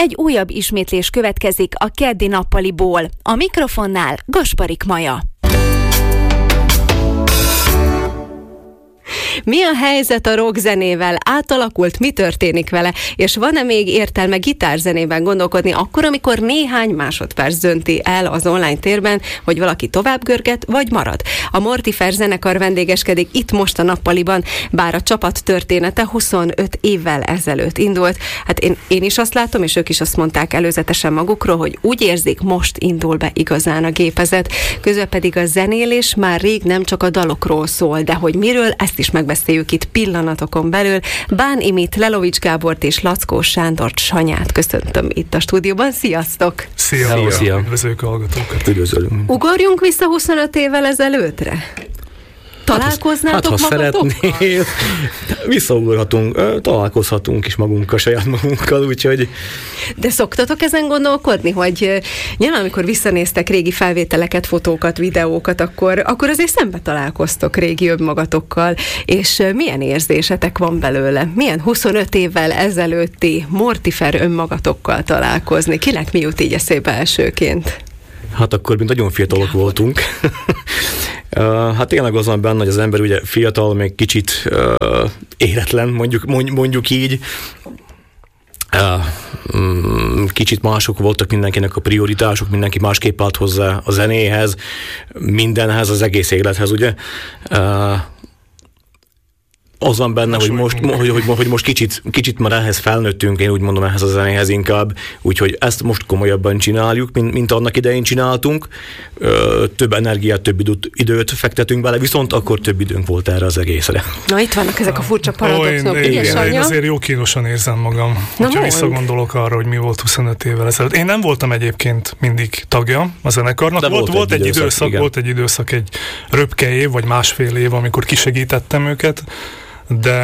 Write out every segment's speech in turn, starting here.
Egy újabb ismétlés következik a keddi nappaliból. A mikrofonnál Gasparik Maja. Mi a helyzet a rockzenével? Átalakult, mi történik vele? És van-e még értelme gitárzenében gondolkodni akkor, amikor néhány másodperc dönti el az online térben, hogy valaki tovább görget, vagy marad? A Mortifer zenekar vendégeskedik itt most a nappaliban, bár a csapat története 25 évvel ezelőtt indult. Hát én is azt látom, és ők is azt mondták előzetesen magukról, hogy úgy érzik, most indul be igazán a gépezet. Közben pedig a zenélés már rég nem csak a dalokról szól, de hogy miről, ezt is megbeszéljük itt pillanatokon belül. Bán Imit, Lelovics Gábort és Lackó Sándort, Sanyát köszöntöm itt a stúdióban. Sziasztok! Szia! Üdvözöljük a hallgatókat! Üdvözöljük! Ugorjunk vissza 25 évvel ezelőttre? Találkoznátok magatokkal? Szeretnél, visszaugorhatunk, találkozhatunk is magunkkal, saját magunkkal, úgyhogy... De szoktatok ezen gondolkodni, hogy nyilván amikor visszanéztek régi felvételeket, fotókat, videókat, akkor azért szembe találkoztok régi önmagatokkal, és milyen érzésetek van belőle? Milyen 25 évvel ezelőtti Mortifer önmagatokkal találkozni? Kinek mi jut így eszébe elsőként? Hát akkor mint nagyon fiatalok voltunk. Hát tényleg az van benne, hogy az ember ugye fiatal, még kicsit éretlen, mondjuk így. Kicsit mások voltak mindenkinek a prioritások, mindenki másképp állt hozzá a zenéhez, mindenhez, az egész élethez, ugye. Az van benne, hogy most kicsit már ehhez felnőttünk, én úgy mondom, ehhez a zenéhez inkább, úgyhogy ezt most komolyabban csináljuk, mint annak idején csináltunk. Több energiát, több időt fektetünk bele, viszont akkor több időnk volt erre az egészre. Na, itt vannak ezek a furcsa paradoxok. Én azért jó kínosan érzem magam, hogyha visszagondolok arra, hogy mi volt 25 évvel ezelőtt. Én nem voltam egyébként mindig tagja a zenekarnak. Volt egy időszak, egy röpke év, vagy másfél év, amikor kisegítettem őket, de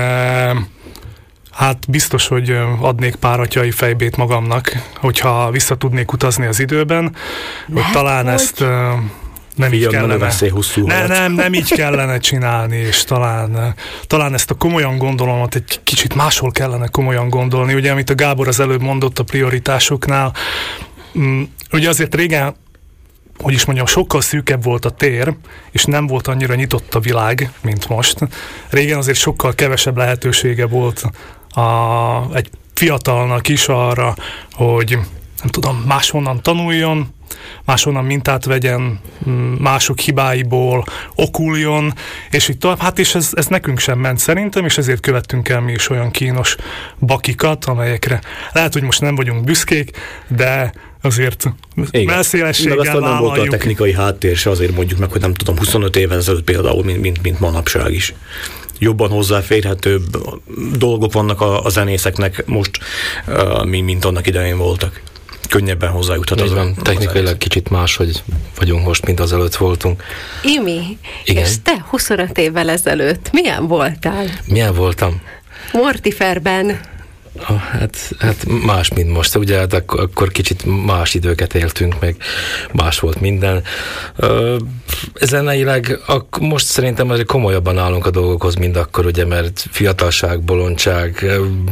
hát biztos, hogy adnék pár atyai fejbét magamnak, hogyha vissza tudnék utazni az időben, hogy talán ezt nem így kellene. Nem így kellene csinálni, és talán ezt a komolyan gondolatot egy kicsit máshol kellene komolyan gondolni. Ugye, amit a Gábor az előbb mondott a prioritásoknál, ugye azért régen, hogy is mondjam, sokkal szűkebb volt a tér, és nem volt annyira nyitott a világ, mint most. Régen azért sokkal kevesebb lehetősége volt egy fiatalnak is arra, hogy nem tudom, máshonnan tanuljon, máshonnan mintát vegyen, mások hibáiból okuljon, és így tovább. Hát és ez nekünk sem ment szerintem, és ezért követtünk el mi is olyan kínos bakikat, amelyekre lehet, hogy most nem vagyunk büszkék, de azért melszélességgel vállaljuk. Nem volt a technikai háttér se, azért mondjuk meg, hogy nem tudom, 25 évvel ezelőtt például, mint manapság is. Jobban hozzáférhetőbb dolgok vannak a zenészeknek most, mint annak idején voltak. Könnyebben hozzájuthat. Technikailag kicsit máshogy vagyunk most, mint azelőtt voltunk. Imi, igen? És te 25 évvel ezelőtt milyen voltál? Milyen voltam? Mortiferben. Hát más, mint most. Ugye hát akkor kicsit más időket éltünk, meg más volt minden. Zeneileg most szerintem azért komolyabban állunk a dolgokhoz, mint akkor, ugye, mert fiatalság, bolondság,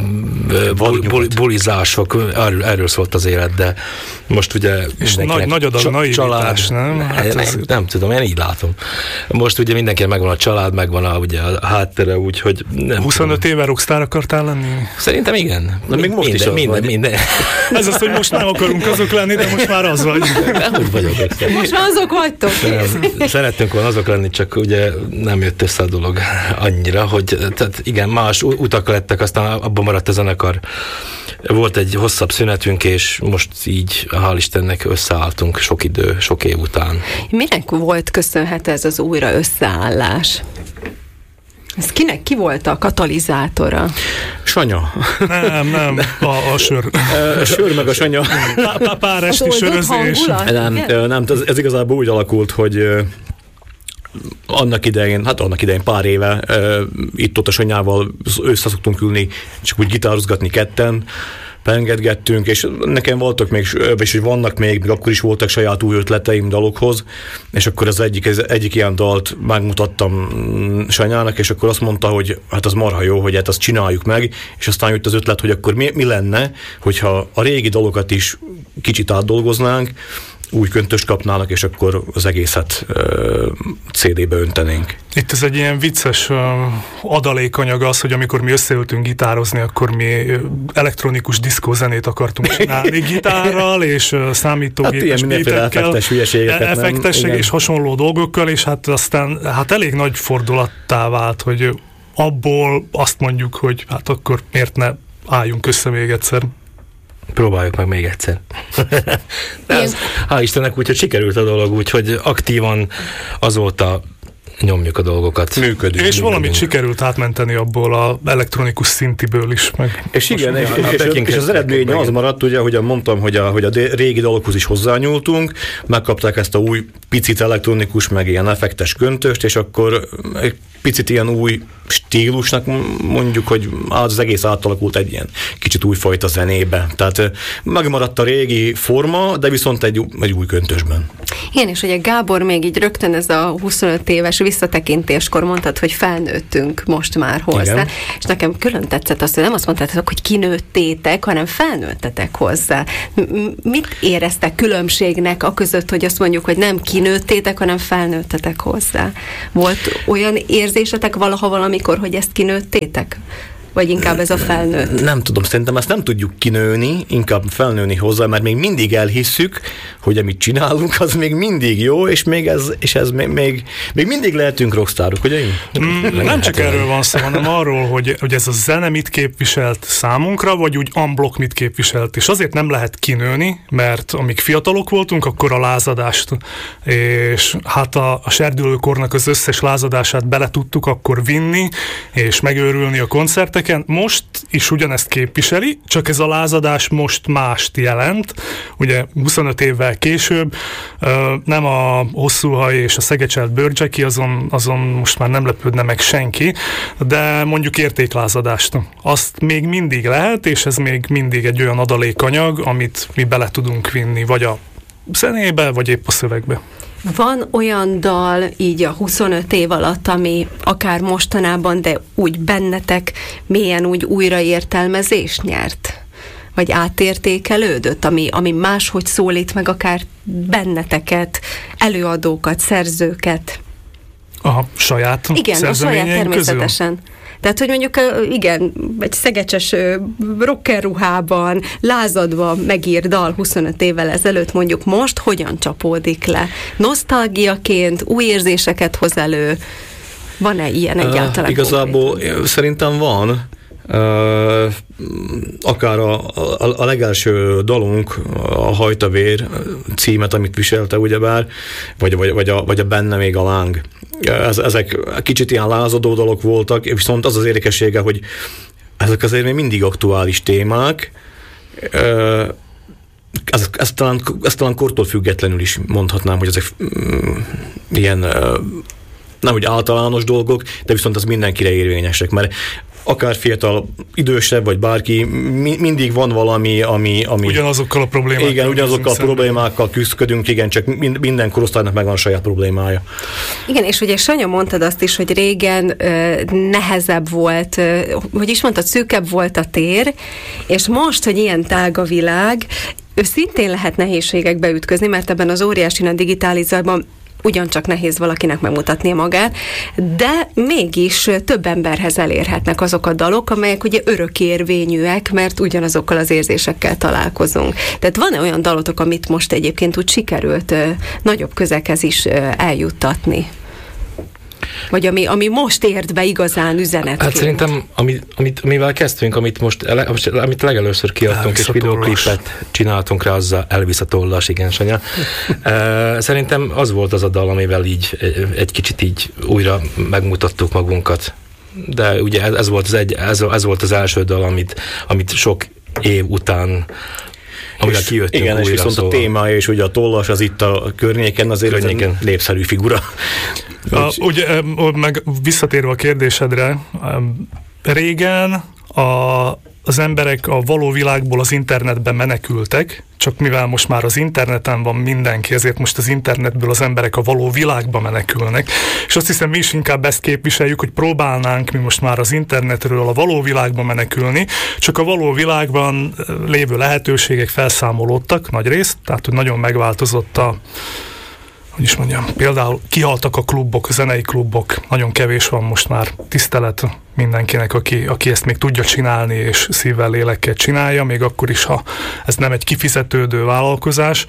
bulizások, erről szólt az élet, de most ugye és nagy adag naivitás, nem? Nem tudom, én így látom. Most ugye mindenkinek megvan a család, megvan a háttere, úgyhogy... 25 éve rockstar akartál lenni? Szerintem igen. De még most minden. Ez az, hogy most nem akarunk azok lenni, de most már az vagy. Úgy vagyok. Most már azok vagytok. Szerettünk volna azok lenni, csak ugye nem jött össze a dolog annyira, hogy tehát igen, más utak lettek, aztán abban maradt a zenekar. Volt egy hosszabb szünetünk, és most így, hál' Istennek összeálltunk sok év után. Minek volt köszönhető ez az újra összeállás? Ez ki volt a katalizátora? Sanya. Nem, a sör. A sör meg a sanya. Pár esti sörözés. Nem, ez igazából úgy alakult, hogy annak idején pár éve itt-ott a Sanyával össze szoktunk ülni, csak úgy gitározgatni ketten, pengetgettünk, és nekem voltak még, és vannak még akkor is voltak saját új ötleteim dalokhoz, és akkor az egyik ilyen dalt megmutattam Sanyának, és akkor azt mondta, hogy hát az marha jó, hogy hát azt csináljuk meg, és aztán jött az ötlet, hogy akkor mi lenne, hogyha a régi dalokat is kicsit átdolgoznánk, új köntöst kapnának, és akkor az egészet CD-be öntenénk. Itt ez egy ilyen vicces adalékanyag az, hogy amikor mi összeültünk gitározni, akkor mi elektronikus diszkózenét akartunk csinálni gitárral, és számítógépes beatekkel, effektesek és hasonló dolgokkal, és hát aztán elég nagy fordulattá vált, hogy abból azt mondjuk, hogy hát akkor miért ne álljunk össze még egyszer. Próbáljuk meg még egyszer. Hál' Istennek úgy, hogy sikerült a dolog, úgyhogy aktívan azóta nyomjuk a dolgokat. Működünk. És valamit sikerült átmenteni abból az elektronikus szintiből is. Meg és igen, és az eredmény az maradt, ugye, ahogyan mondtam, hogy a régi dalokhoz is hozzányúltunk, megkapták ezt a új picit elektronikus, meg ilyen effektes köntöst, és akkor egy picit ilyen új stílusnak mondjuk, hogy az egész átalakult egy ilyen kicsit újfajta zenébe. Tehát megmaradt a régi forma, de viszont egy új köntösben. Igen, és ugye Gábor még így rögtön ez a 25 éves visszatekintéskor mondtad, hogy felnőttünk most már hozzá. Igen. És nekem külön tetszett azt, hogy nem azt mondtátok, hogy kinőttétek, hanem felnőttetek hozzá. Mit éreztek különbségnek a között, hogy azt mondjuk, hogy nem kinőttétek, hanem felnőttetek hozzá? Volt olyan érzésetek valaha valamikor, hogy ezt kinőttétek? Vagy inkább ez a felnőtt? Nem tudom, szerintem ezt nem tudjuk kinőni, inkább felnőni hozzá, mert még mindig elhisszük, hogy amit csinálunk, az még mindig jó, és ez még mindig lehetünk rockstárok, ugye? Nem csak erről van szó, hanem arról, hogy ez a zene mit képviselt számunkra, vagy úgy unblock mit képviselt. És azért nem lehet kinőni, mert amíg fiatalok voltunk, akkor a lázadást, és hát a serdülőkornak az összes lázadását bele tudtuk akkor vinni, és megőrülni a koncertek. Most is ugyanezt képviseli, csak ez a lázadás most mást jelent. Ugye 25 évvel később nem a hosszú haj és a szegecselt bőrcseki, azon most már nem lepődne meg senki, de mondjuk értéklázadást. Azt még mindig lehet, és ez még mindig egy olyan adalékanyag, amit mi bele tudunk vinni, vagy a zenébe, vagy épp a szövegbe. Van olyan dal így a 25 év alatt, ami akár mostanában, de úgy bennetek mélyen úgy újraértelmezést nyert? Vagy átértékelődött, ami máshogy szólít meg akár benneteket, előadókat, szerzőket? A saját igen, a saját természetesen. Közül? Tehát, hogy mondjuk, igen, egy szegecses rockerruhában, lázadva megír dal 25 évvel ezelőtt, mondjuk most hogyan csapódik le? Nosztalgiaként, új érzéseket hoz elő? Van-e ilyen egyáltalán? Igazából konkrétan? Szerintem van. Akár a legelső dalunk, a Hajtavér címet, amit viselte ugyebár, vagy a Benne még a láng. Ezek kicsit ilyen lázadó dalok voltak, viszont az érdekessége, hogy ezek azért még mindig aktuális témák, ezt talán kortól függetlenül is mondhatnám, hogy ezek ilyen nem úgy általános dolgok, de viszont az mindenkire érvényesek, mert akár fiatal, idősebb, vagy bárki, mindig van valami, ami... Ugyanazokkal a problémákkal. Igen, ugyanazokkal a problémákkal küzdködünk, igen, csak minden korosztálynak megvan a saját problémája. Igen, és ugye Sanya, mondtad azt is, hogy régen nehezebb volt, hogy is mondtad, szűkebb volt a tér, és most, hogy ilyen tág a világ, szintén lehet nehézségekbe ütközni, mert ebben az óriási nagy digitális zajban ugyancsak nehéz valakinek megmutatnia magát, de mégis több emberhez elérhetnek azok a dalok, amelyek ugye örökérvényűek, mert ugyanazokkal az érzésekkel találkozunk. Tehát van-e olyan dalotok, amit most egyébként úgy sikerült nagyobb közekhez is eljuttatni? Vagy ami most ért be igazán üzenetként? Hát szerintem, amivel kezdtünk, amit legelőször kiadtunk, és videóklipet csináltunk rá, azzal Elvisz a tollas, igen, Sanya. Szerintem az volt az a dal, amivel így egy kicsit így újra megmutattuk magunkat. De ugye ez volt az első dal, amit sok év után amivel kijöttünk igen, újra. És viszont a témája és ugye a tollas az itt a környéken azért egy népszerű figura. Ugye, meg visszatérve a kérdésedre, régen az emberek a való világból az internetben menekültek, csak mivel most már az interneten van mindenki, ezért most az internetből az emberek a való világba menekülnek. És azt hiszem, mi is inkább ezt képviseljük, hogy próbálnánk mi most már az internetről a való világba menekülni, csak a való világban lévő lehetőségek felszámolódtak nagyrészt, tehát hogy nagyon megváltozott például kihaltak a klubok, a zenei klubok, nagyon kevés van most már, tisztelet mindenkinek, aki ezt még tudja csinálni, és szívvel, lélekkel csinálja, még akkor is, ha ez nem egy kifizetődő vállalkozás,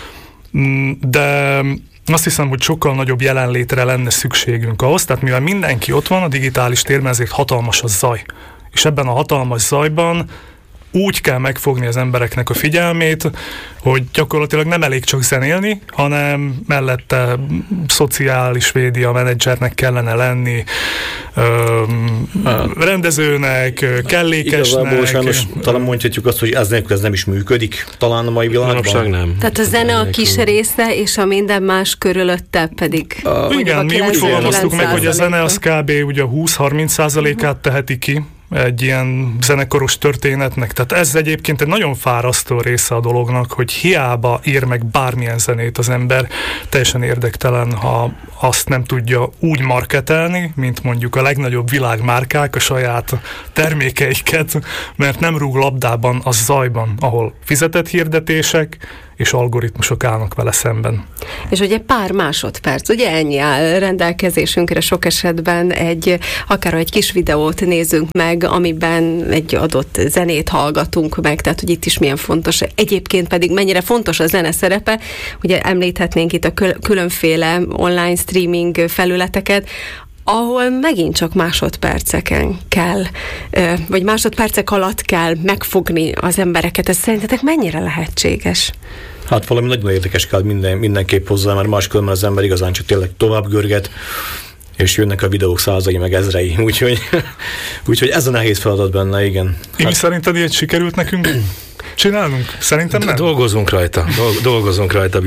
de azt hiszem, hogy sokkal nagyobb jelenlétre lenne szükségünk ahhoz, tehát mivel mindenki ott van a digitális térben, ezért hatalmas a zaj. És ebben a hatalmas zajban úgy kell megfogni az embereknek a figyelmét, hogy gyakorlatilag nem elég csak zenélni, hanem mellette szociális média menedzsernek kellene lenni, rendezőnek, kellékesnek. Igazából sajnos talán mondhatjuk azt, hogy ez nem is működik talán a mai világban. Nem. Tehát a zene a kis része, és a minden más körülötte pedig. Igen, mi úgy fogalmaztuk meg, hogy a zene az kb. Ugye 20-30%-át teheti ki egy ilyen zenekaros történetnek. Tehát ez egyébként egy nagyon fárasztó része a dolognak, hogy hiába ír meg bármilyen zenét az ember, teljesen érdektelen, ha azt nem tudja úgy marketelni, mint mondjuk a legnagyobb világmárkák a saját termékeiket, mert nem rúg labdában a zajban, ahol fizetett hirdetések és algoritmusok állnak vele szemben. És ugye pár másodperc, ugye ennyi áll rendelkezésünkre sok esetben, akár egy kis videót nézünk meg, amiben egy adott zenét hallgatunk meg, tehát hogy itt is milyen fontos. Egyébként pedig mennyire fontos a zene szerepe, ugye említhetnénk itt a különféle online streaming felületeket, ahol megint csak másodperceken kell, vagy másodpercek alatt kell megfogni az embereket. Ez szerintetek mennyire lehetséges? Hát valami nagyon érdekes kell mindenképp hozzá, mert máskülönben az ember igazán csak tényleg tovább görget, és jönnek a videók százai meg ezrei. Úgyhogy ez a nehéz feladat benne, igen. Imi, szerinted ilyet sikerült nekünk csinálnunk? Szerintem nem. Dolgozunk rajta,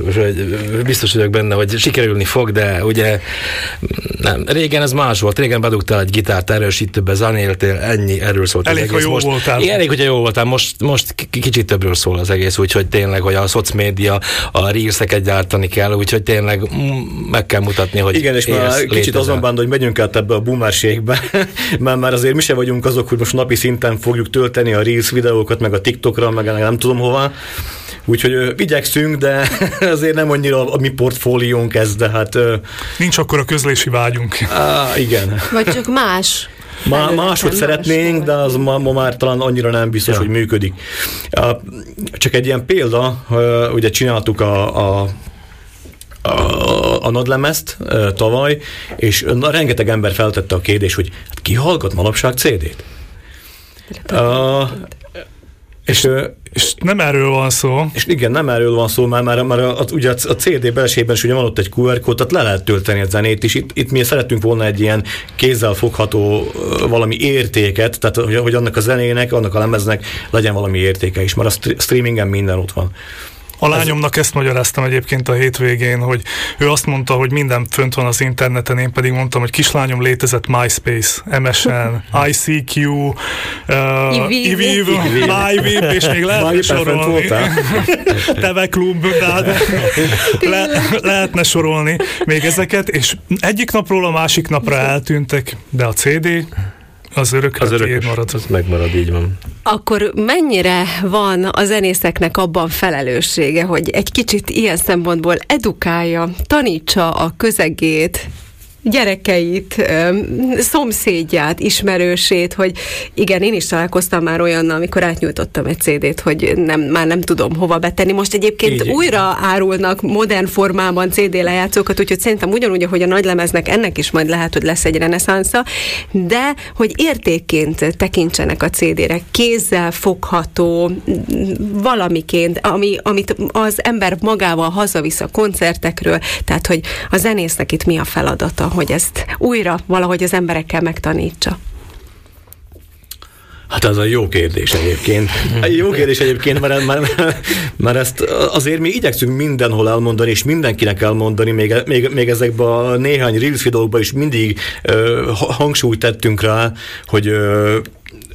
biztos vagyok benne, hogy sikerülni fog, de ugye nem. Régen ez más volt. Régen bedugtál egy gitárt, erősítőbe zenéltél, ennyi, erről szólt elég, az egész. Elég, ha jó voltál. Igen, elég, hogyha jó voltál. Most kicsit többről szól az egész, úgyhogy tényleg, hogy a szocmédia, a reelseket gyártani kell, úgyhogy tényleg meg kell mutatni, hogy igen, és már kicsit azon bánd, hogy megyünk át ebbe a boomerségbe, mert már azért mi se vagyunk azok, hogy most napi szinten fogjuk tölteni a reels videókat, meg a TikTokra, meg nem tudom hova. Úgyhogy igyekszünk, de azért nem annyira a mi portfóliónk ez, de hát... Nincs akkor a közlési vágyunk. Igen. Vagy csak más. Máshogy szeretnénk, de az ma már talán annyira nem biztos, hogy működik. Csak egy ilyen példa, ugye csináltuk a nagylemezt tavaly, és rengeteg ember feltette a kérdést, hogy hát ki hallgat manapság CD-t? És nem erről van szó. És igen, nem erről van szó, mert ugye a CD belsejében is ugye van ott egy QR kód, tehát le lehet tölteni a zenét is. Itt mi szeretünk volna egy ilyen kézzel fogható valami értéket, tehát hogy annak a zenének, annak a lemeznek legyen valami értéke is, mert a streamingen minden ott van. A lányomnak ezt magyaráztam egyébként a hétvégén, hogy ő azt mondta, hogy minden fönt van az interneten, én pedig mondtam, hogy kislányom, létezett MySpace, MSN, ICQ, Iviv, MyVib, és még lehetne sorolni. Teveklub, lehetne sorolni még ezeket, és egyik napról a másik napra eltűntek, de a CD... Az örökös marad. Az megmarad, így van. Akkor mennyire van a zenészeknek abban felelőssége, hogy egy kicsit ilyen szempontból edukálja, tanítsa a közegét, gyerekeit, szomszédját, ismerősét, hogy igen, én is találkoztam már olyannal, amikor átnyújtottam egy CD-t, hogy már nem tudom hova betenni. Most egyébként újra árulnak modern formában CD lejátszókat, úgyhogy szerintem ugyanúgy, ahogy a nagylemeznek, ennek is majd lehet, hogy lesz egy reneszánsza, de hogy értékként tekintsenek a CD-re, kézzel fogható valamiként, amit az ember magával hazavisz a koncertekről, tehát hogy a zenésznek itt mi a feladata, hogy ezt újra valahogy az emberekkel megtanítsa? Hát ez a jó kérdés egyébként. Jó kérdés egyébként, mert ezt azért mi igyekszünk mindenhol elmondani, és mindenkinek elmondani, még ezekben a néhány Reels videókban is mindig hangsúlyt tettünk rá, hogy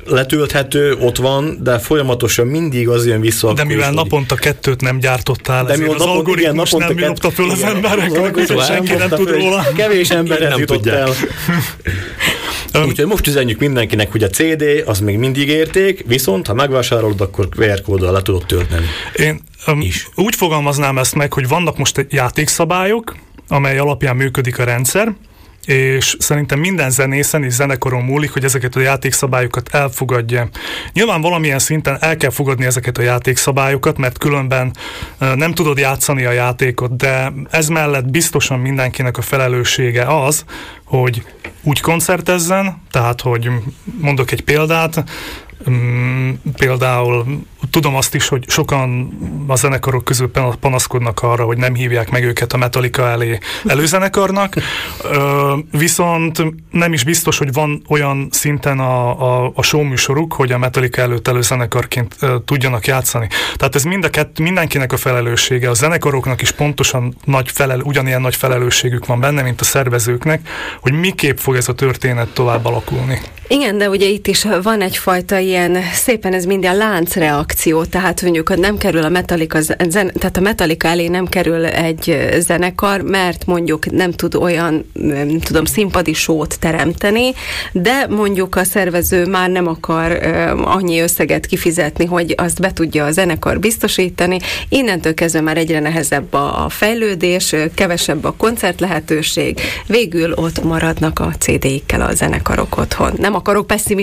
letölthető, ott van, de folyamatosan mindig az jön vissza. De mivel naponta 2 nem gyártottál, ezért az algoritmus nem nyomta föl az embereknek, úgyhogy senki nem tud róla. Kevés emberhez jutott el. Úgyhogy most üzenjük mindenkinek, hogy a CD az még mindig érték, viszont ha megvásárolod, akkor QR kóddal le tudod tölteni. Én úgy fogalmaznám ezt meg, hogy vannak most játékszabályok, amely alapján működik a rendszer, és szerintem minden zenészen és zenekaron múlik, hogy ezeket a játékszabályokat elfogadja. Nyilván valamilyen szinten el kell fogadni ezeket a játékszabályokat, mert különben nem tudod játszani a játékot, de ez mellett biztosan mindenkinek a felelőssége az, hogy úgy koncertezzen, tehát, hogy mondok egy példát, például tudom azt is, hogy sokan a zenekarok közül panaszkodnak arra, hogy nem hívják meg őket a Metallica elé előzenekarnak, viszont nem is biztos, hogy van olyan szinten a showműsoruk, hogy a Metallica előtt előzenekarként tudjanak játszani. Tehát ez mindenkinek a felelőssége. A zenekaroknak is pontosan ugyanilyen nagy felelősségük van benne, mint a szervezőknek, hogy miképp fog ez a történet tovább alakulni. Igen, de ugye itt is van egyfajta ilyen, szépen ez minden láncreakció, tehát mondjuk nem kerül a Metallica, tehát a Metallica elé nem kerül egy zenekar, mert mondjuk nem tud olyan, nem tudom, színpadi sót teremteni, de mondjuk a szervező már nem akar annyi összeget kifizetni, hogy azt be tudja a zenekar biztosítani. Innentől kezdve már egyre nehezebb a fejlődés, kevesebb a koncert lehetőség, végül ott maradnak a CD-ikkel a zenekarok otthon. Nem akarok pessimista